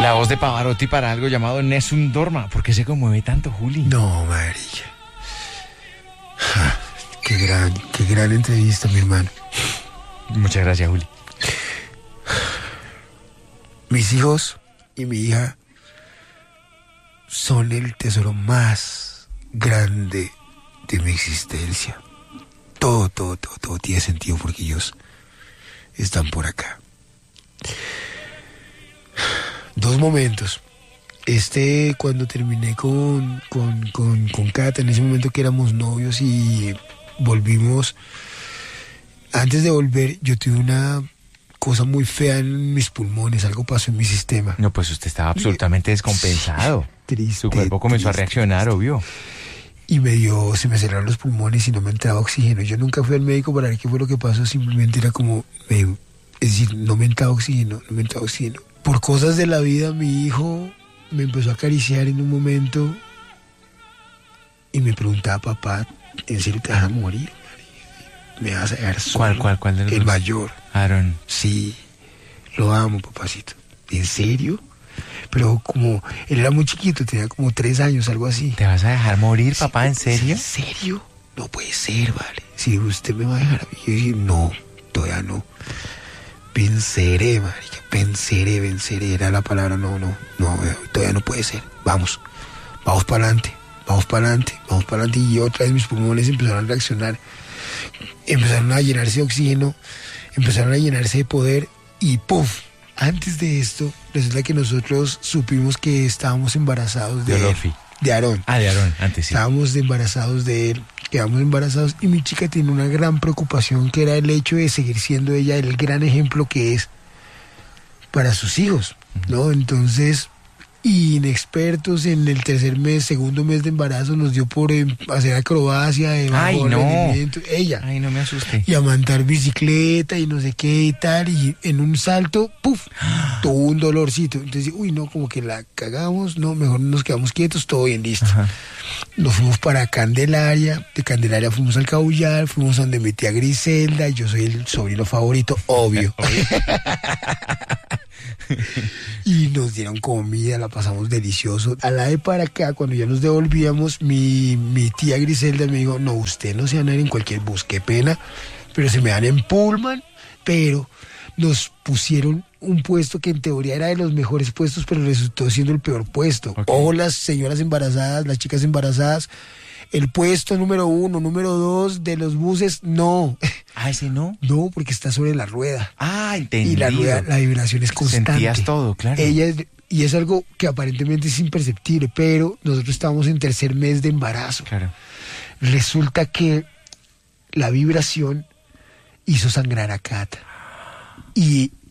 La voz de Pavarotti para algo llamado Nessun Dorma. ¿Por qué se conmueve tanto, Juli? No, María. Qué gran entrevista, mi hermano. Muchas gracias, Juli. Mis hijos y mi hija son el tesoro más grande de mi existencia. Todo tiene sentido porque ellos están por acá. 2 momentos. Cuando terminé con Cata, en ese momento que éramos novios y volvimos. Antes de volver, yo tuve una cosa muy fea en mis pulmones, algo pasó en mi sistema. No, pues usted estaba absolutamente descompensado. Triste. Su cuerpo comenzó a reaccionar, obvio. Y se me cerraron los pulmones y no me entraba oxígeno. Yo nunca fui al médico para ver qué fue lo que pasó, simplemente era como, es decir, no me entraba oxígeno. Por cosas de la vida, mi hijo me empezó a acariciar en un momento y me preguntaba, papá, ¿en serio te vas a morir? ¿Me vas a dejar solo? ¿Cuál de los El dos? mayor. Aaron. Sí, lo amo, papacito. ¿En serio? Pero como él era muy chiquito, tenía como 3 años, algo así. ¿Te vas a dejar morir, papá? ¿En serio? ¿En serio? No puede ser, vale. Si usted me va a dejar a mí, yo dije, no, todavía no. Venceré, marica, venceré, era la palabra, no, todavía no puede ser. Vamos para adelante. Y otra vez mis pulmones empezaron a reaccionar. Empezaron a llenarse de oxígeno, empezaron a llenarse de poder y ¡puf! Antes de esto, resulta que nosotros supimos que estábamos embarazados de Aarón. Ah, de Aarón, antes sí. Estábamos embarazados de él, quedamos embarazados y mi chica tiene una gran preocupación que era el hecho de seguir siendo ella el gran ejemplo que es para sus hijos, ¿no? Entonces, inexpertos en el segundo mes de embarazo, nos dio por hacer acrobacia de bajo rendimiento. Ella. Ay, no me asusté. Y a montar bicicleta y no sé qué y tal, y en un salto, ¡puf! Tuvo un dolorcito. Entonces, no, como que la cagamos, no, mejor nos quedamos quietos, todo bien, listo. Ajá. Nos fuimos para Candelaria, de Candelaria fuimos al Cabullar, fuimos donde mi tía Griselda, yo soy el sobrino favorito, obvio. Y nos dieron comida, la pasamos delicioso. A la de para acá, cuando ya nos devolvíamos, mi tía Griselda me dijo, no, usted no se van a ir en cualquier bus, qué pena, pero se me dan en Pullman, pero nos pusieron un puesto que en teoría era de los mejores puestos, pero resultó siendo el peor puesto. Okay. O las señoras embarazadas, las chicas embarazadas, el puesto número 1, número 2 de los buses, no. Ah, ¿ese no? No, porque está sobre la rueda. Ah, entendido. Y la rueda, la vibración es constante. Sentías todo, claro. Y es algo que aparentemente es imperceptible, pero nosotros estábamos en 3er mes de embarazo. Claro. Resulta que la vibración hizo sangrar a Cata. Y